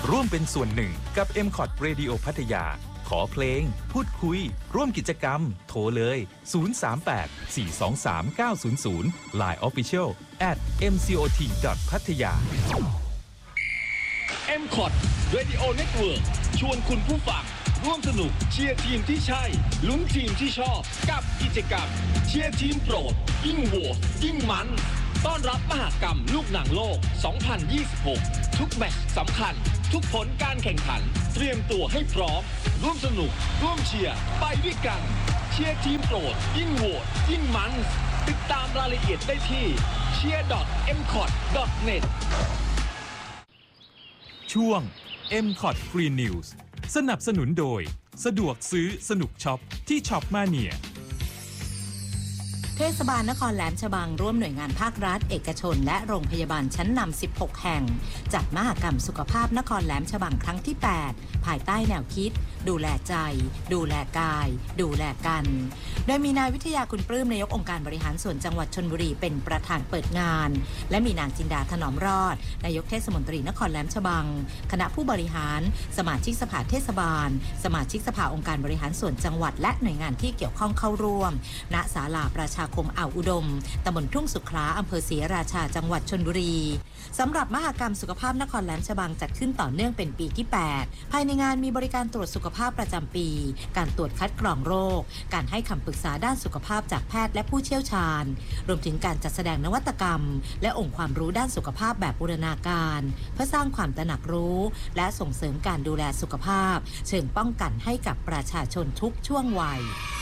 ร่วมเป็นส่วนหนึ่งกับ MCOT Radio พัทยาขอเพลงพูดคุยร่วมกิจกรรมโทรเลย038 423 900 Line Official @mcot.pattaya MCOT Radio Network ชวนคุณผู้ฟังร่วมสนุกเชียร์ทีมที่ใช่ลุ้นทีมที่ชอบกับกิจกรรมเชียร์ทีมโปรดยิ่งโหวตยิ่งมันต้อนรับมหกรรมลูกหนังโลก 2026 ทุกแมตช์สำคัญทุกผลการแข่งขันเตรียมตัวให้พร้อมร่วมสนุกร่วมเชียร์ไปด้วยกันเชียร์ทีมโปรดยิ่งโหวตยิ่งมันติดตามรายละเอียดได้ที่ cheer.mcot.net ช่วง MCOT Free News สนับสนุนโดยสะดวกซื้อสนุกช็อปที่ช็อปมาเนียเทศบาลนครแหลมฉบังร่วมหน่วยงานภาครัฐเอกชนและโรงพยาบาลชั้นนำ16 แห่งจัดมหกรรมสุขภาพนครแหลมฉบังครั้งที่ 8 ภายใต้แนวคิดดูแลใจดูแลกายดูแลกันโดยมีนายวิทยาคุณปลื้มนายกองค์การบริหารส่วนจังหวัดชลบุรีเป็นประธานเปิดงานและมีนางจินดาถนอมรอดนายกเทศมนตรีนครแหลมฉบังคณะผู้บริหารสมาชิกสภาเทศบาลสมาชิกสภาองค์การบริหารส่วนจังหวัดและหน่วยงานที่เกี่ยวข้องเข้าร่วมณศาลาประชาคมอ่าวอุดมตำบลทุ่งสุขลาอำเภอศรีราชาจังหวัดชลบุรีสำหรับมหกรรมสุขภาพนครแหลมฉบังจัดขึ้นต่อเนื่องเป็นปีที่ 8 ภายในงานมีบริการตรวจสุขภาพประจำปีการตรวจคัดกรองโรคการให้คำปรึกษาด้านสุขภาพจากแพทย์และผู้เชี่ยวชาญรวมถึงการจัดแสดงนวัตกรรมและองค์ความรู้ด้านสุขภาพแบบบูรณาการเพื่อสร้างความตระหนักรู้และส่งเสริมการดูแลสุขภาพเชิงป้องกันให้กับประชาชนทุกช่วงวัย